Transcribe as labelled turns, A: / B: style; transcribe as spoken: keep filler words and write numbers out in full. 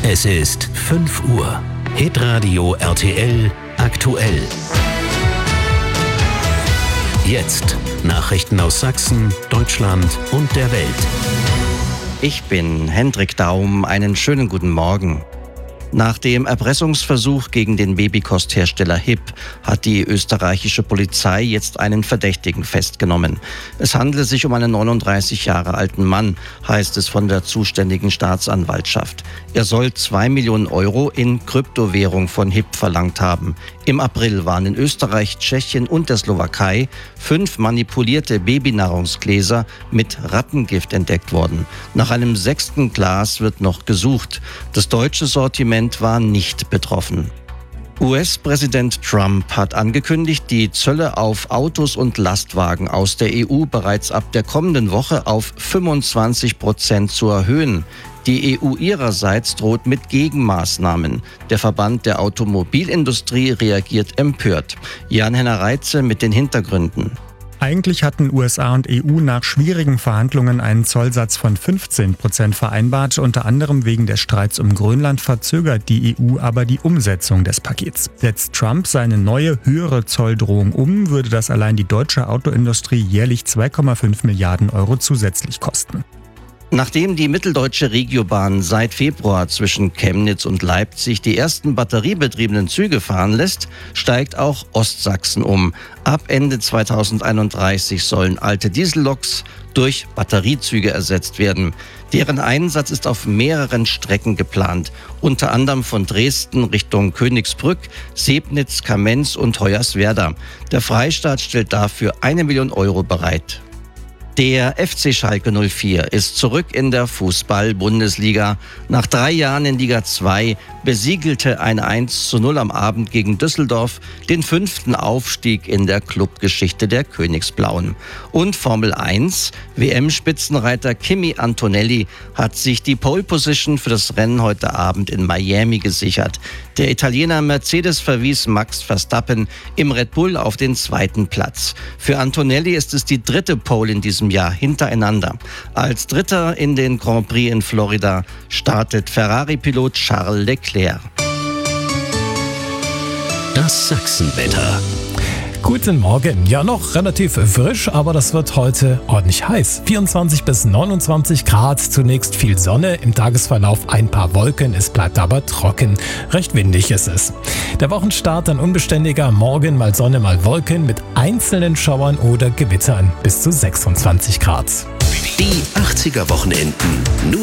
A: Es ist fünf Uhr. Hitradio R T L aktuell. Jetzt Nachrichten aus Sachsen, Deutschland und der Welt.
B: Ich bin Hendrik Daum. Einen schönen guten Morgen. Nach dem Erpressungsversuch gegen den Babykosthersteller H I P hat die österreichische Polizei jetzt einen Verdächtigen festgenommen. Es handele sich um einen neununddreißig Jahre alten Mann, heißt es von der zuständigen Staatsanwaltschaft. Er soll zwei Millionen Euro in Kryptowährung von H I P verlangt haben. Im April waren in Österreich, Tschechien und der Slowakei fünf manipulierte Babynahrungsgläser mit Rattengift entdeckt worden. Nach einem sechsten Glas wird noch gesucht. Das deutsche Sortiment war nicht betroffen. U S-Präsident Trump hat angekündigt, die Zölle auf Autos und Lastwagen aus der E U bereits ab der kommenden Woche auf fünfundzwanzig Prozent zu erhöhen. Die E U ihrerseits droht mit Gegenmaßnahmen. Der Verband der Automobilindustrie reagiert empört. Jan-Henner Reitze mit den Hintergründen.
C: Eigentlich hatten U S A und E U nach schwierigen Verhandlungen einen Zollsatz von fünfzehn Prozent vereinbart. Unter anderem wegen des Streits um Grönland verzögert die E U aber die Umsetzung des Pakets. Setzt Trump seine neue, höhere Zolldrohung um, würde das allein die deutsche Autoindustrie jährlich zwei Komma fünf Milliarden Euro zusätzlich kosten.
B: Nachdem die Mitteldeutsche Regiobahn seit Februar zwischen Chemnitz und Leipzig die ersten batteriebetriebenen Züge fahren lässt, steigt auch Ostsachsen um. Ab Ende zweitausendeinunddreißig sollen alte Dieselloks durch Batteriezüge ersetzt werden. Deren Einsatz ist auf mehreren Strecken geplant, unter anderem von Dresden Richtung Königsbrück, Sebnitz, Kamenz und Hoyerswerda. Der Freistaat stellt dafür eine Million Euro bereit. Der F C Schalke null vier ist zurück in der Fußball-Bundesliga. Nach drei Jahren in Liga zwei besiegelte ein eins zu null am Abend gegen Düsseldorf den fünften Aufstieg in der Clubgeschichte der Königsblauen. Und Formel eins, W M-Spitzenreiter Kimi Antonelli hat sich die Pole Position für das Rennen heute Abend in Miami gesichert. Der Italiener Mercedes verwies Max Verstappen im Red Bull auf den zweiten Platz. Für Antonelli ist es die dritte Pole in diesem Jahr hintereinander. Als Dritter in den Grand Prix in Florida startet Ferrari-Pilot Charles Leclerc.
A: Das Sachsenwetter.
D: Guten Morgen. Ja, noch relativ frisch, aber das wird heute ordentlich heiß. vierundzwanzig bis neunundzwanzig Grad, zunächst viel Sonne, im Tagesverlauf ein paar Wolken, es bleibt aber trocken. Recht windig ist es. Der Wochenstart ein unbeständiger, morgen mal Sonne, mal Wolken mit einzelnen Schauern oder Gewittern bis zu sechsundzwanzig Grad.
A: Die achtziger Wochenenden. Nur